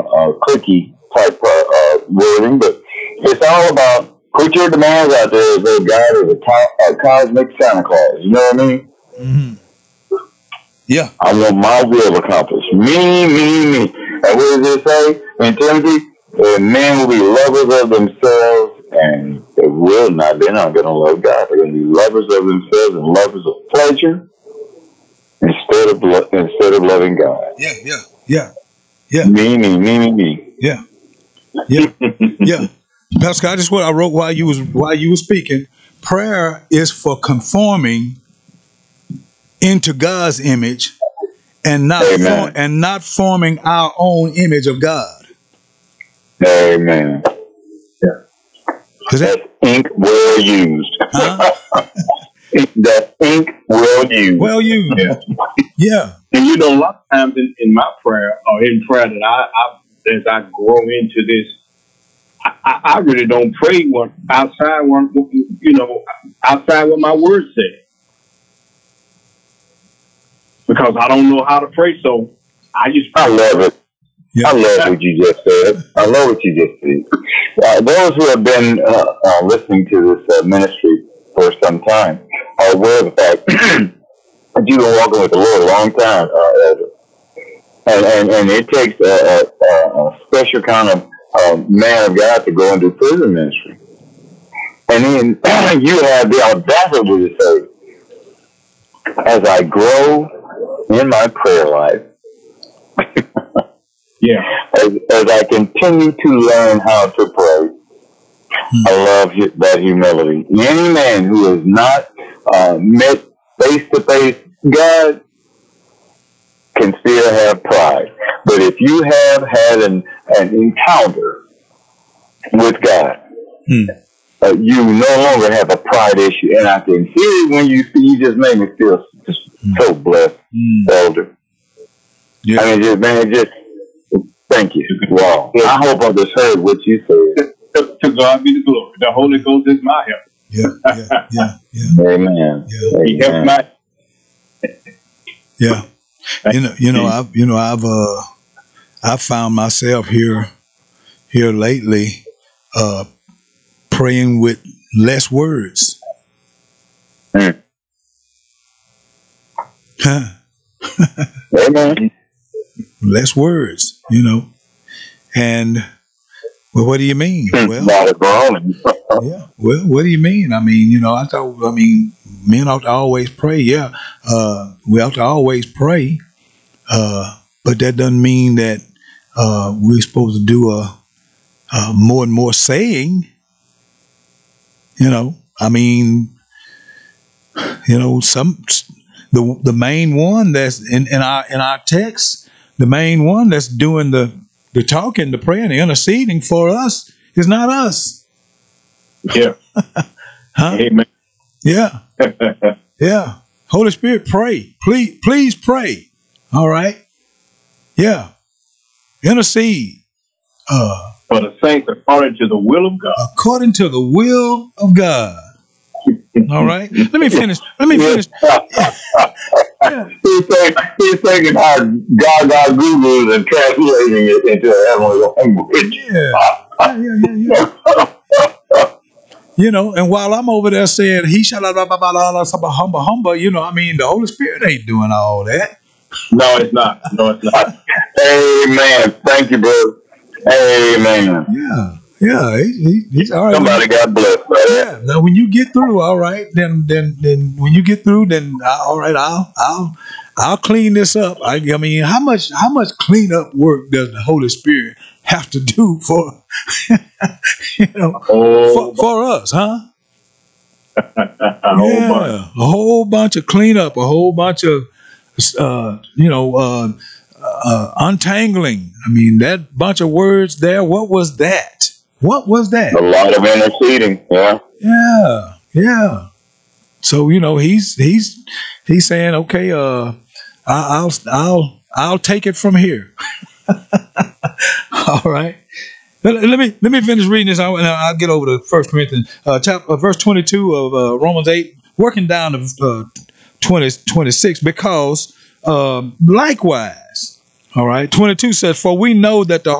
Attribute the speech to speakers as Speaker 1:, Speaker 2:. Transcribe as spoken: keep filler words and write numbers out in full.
Speaker 1: uh, clicky type uh, uh, wording, but it's all about put your demands out there as though God is a, co- a cosmic Santa Claus. You know what I mean?
Speaker 2: Mm-hmm. Yeah.
Speaker 1: I want my will accomplished. Me, me, me. And what does it say in Timothy? Uh, men will be lovers of themselves, and they will not. They're not going to love God. They're going to be lovers of themselves and lovers of pleasure instead of lo- instead of loving God.
Speaker 2: Yeah, yeah, yeah, yeah.
Speaker 1: Me, me, me, me, me.
Speaker 2: Yeah, yeah, yeah. Pastor Scott, this is what I wrote while you was while you were speaking. Prayer is for conforming into God's image and not for, and not forming our own image of God.
Speaker 1: Amen. Yeah. That ink well used. Huh? That ink well used.
Speaker 2: Well used.
Speaker 3: Yeah.
Speaker 2: Yeah.
Speaker 3: And you know, a lot of times in, in my prayer or in prayer that I, I as I grow into this, I, I, I really don't pray what outside what you know outside what my words say, because I don't know how to pray. So I just pray.
Speaker 1: I love it. Yeah. I love what you just said. I love what you just said. Uh, those who have been uh, uh, listening to this uh, ministry for some time are aware of the fact that you've been walking with the Lord a long time, uh, Elder. And, and, and it takes a, a, a special kind of uh, man of God to go and do prison ministry. And then you have the audacity to say, as I grow in my prayer life,
Speaker 3: yeah,
Speaker 1: as, as I continue to learn how to pray, hmm. I love that humility. Any man who has not uh, met face-to-face God can still have pride. But if you have had an, an encounter with God, hmm. uh, you no longer have a pride issue. And I can hear it when you speak. You just made me feel just hmm. so blessed, hmm. Elder. Yeah. I mean, just, man, just thank you. Wow. I hope I just heard what you said.
Speaker 3: To, to God be the glory. The Holy Ghost is my help.
Speaker 2: Yeah, yeah, yeah, yeah.
Speaker 1: Amen.
Speaker 2: Yeah.
Speaker 3: He helps my.
Speaker 2: Yeah. You know, you know, I've, you know, I've, uh, I've found myself here, here lately, uh, praying with less words.
Speaker 1: Mm.
Speaker 2: Huh?
Speaker 1: Amen.
Speaker 2: Less words, you know, and well, what do you mean? Well, yeah. Well, what do you mean? I mean, you know, I thought, I mean, men ought to always pray. Yeah, uh, we ought to always pray, uh, but that doesn't mean that uh, we're supposed to do a, a more and more saying. You know, I mean, you know, some the the main one that's in, in our in our text. The main one that's doing the, the talking, the praying, the interceding for us is not us.
Speaker 3: Yeah.
Speaker 2: Huh?
Speaker 3: Amen.
Speaker 2: Yeah. Yeah. Holy Spirit, pray. Please, please pray. All right. Yeah. Intercede. Uh,
Speaker 3: for the saints according to the will of God.
Speaker 2: According to the will of God. All right. Let me finish. Let me finish.
Speaker 1: Yeah. He's, saying, he's thinking how God got Google and translating it into a heavenly language.
Speaker 2: Yeah. Yeah, yeah, yeah, yeah. You know, and while I'm over there saying, he shall humble, humble, you know, I mean, the Holy Spirit ain't doing all that.
Speaker 3: No, it's not. No, it's not.
Speaker 1: Amen. Thank you, brother. Amen.
Speaker 2: Yeah. Yeah, he, he, he's all right.
Speaker 1: Somebody got blessed. Right?
Speaker 2: Yeah. Now, when you get through, all right, then, then, then, when you get through, then, uh, all right, I'll, I'll, I'll clean this up. I, I mean, how much, how much cleanup work does the Holy Spirit have to do for, you know, oh, for, for us, huh?
Speaker 3: a
Speaker 2: yeah,
Speaker 3: whole bunch.
Speaker 2: a whole bunch of cleanup, a whole bunch of, uh, you know, uh, uh, untangling. I mean, that bunch of words there. What was that? What was that?
Speaker 1: A lot of interceding, yeah.
Speaker 2: Yeah, yeah. So, you know, he's he's he's saying, okay, uh, I'll I'll I'll take it from here. All right. Let, let me let me finish reading this, and I'll get over to First Corinthians, uh, chapter uh, verse twenty-two of uh, Romans eight, working down to uh, twenty, twenty-six, because uh, likewise, all right, twenty-two says, for we know that the